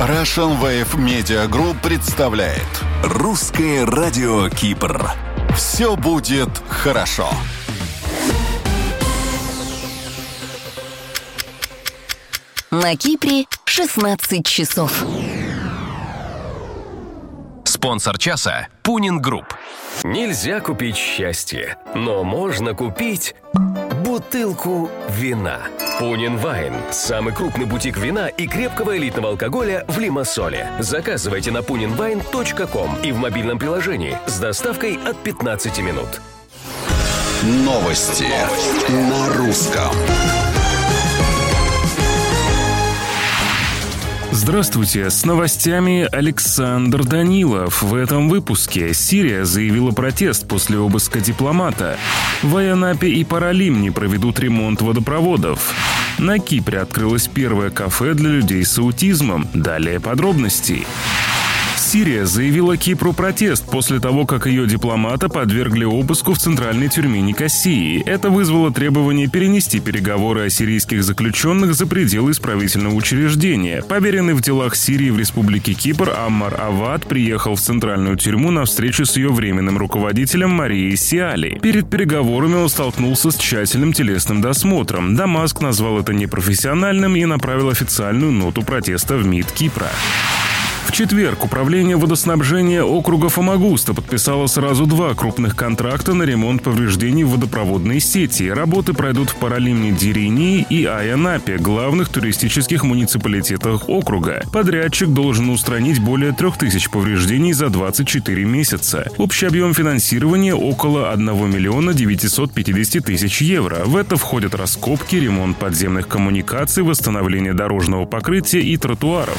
Russian Wave Media Group представляет Русское радио Кипр. «Все будет хорошо». На Кипре 16 часов. Спонсор часа – Пунин Групп. Нельзя купить счастье, но можно купить бутылку вина. Пунин Вайн – самый крупный бутик вина и крепкого элитного алкоголя в Лимассоле. Заказывайте на puninwine.com и в мобильном приложении с доставкой от 15 минут. Новости на русском. Здравствуйте, с новостями Александр Данилов. В этом выпуске Сирия заявила протест после обыска дипломата. В Айанапе и Паралимне проведут ремонт водопроводов. На Кипре открылось первое кафе для людей с аутизмом. Далее подробности. Сирия заявила Кипру протест после того, как ее дипломата подвергли обыску в центральной тюрьме Никосии. Это вызвало требование перенести переговоры о сирийских заключенных за пределы исправительного учреждения. Поверенный в делах Сирии в Республике Кипр Аммар Авад приехал в центральную тюрьму на встречу с ее временным руководителем Марией Сиали. Перед переговорами он столкнулся с тщательным телесным досмотром. Дамаск назвал это непрофессиональным и направил официальную ноту протеста в МИД Кипра. В четверг Управление водоснабжения округа Фомагуста подписало сразу два крупных контракта на ремонт повреждений в водопроводной сети. Работы пройдут в Паралимне Диринии и Айанапе, главных туристических муниципалитетах округа. Подрядчик должен устранить более 3000 повреждений за 24 месяца. Общий объем финансирования около 1 миллиона 950 тысяч евро. В это входят раскопки, ремонт подземных коммуникаций, восстановление дорожного покрытия и тротуаров.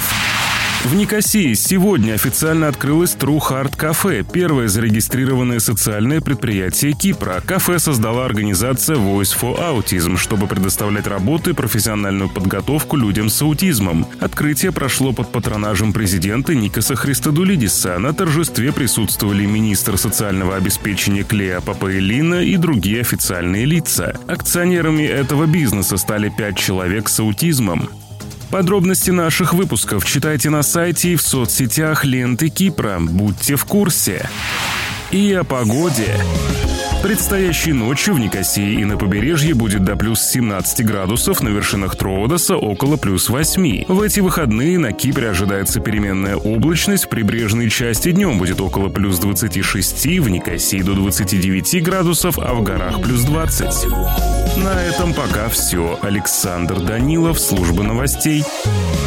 В Никосии сегодня официально открылось True Heart Cafe, первое зарегистрированное социальное предприятие Кипра. Кафе создала организация Voice for Autism, чтобы предоставлять работу и профессиональную подготовку людям с аутизмом. Открытие прошло под патронажем президента Никоса Христодулидиса. На торжестве присутствовали министр социального обеспечения Клеа Папаэлина и другие официальные лица. Акционерами этого бизнеса стали 5 человек с аутизмом. Подробности наших выпусков читайте на сайте и в соцсетях ленты Кипра. Будьте в курсе. И о погоде. Предстоящей ночью в Никосии и на побережье будет до плюс 17 градусов, на вершинах Троодоса около плюс 8. В эти выходные на Кипре ожидается переменная облачность, в прибрежной части днем будет около плюс 26, в Никосии до 29 градусов, а в горах плюс 20. На этом пока все. Александр Данилов, служба новостей.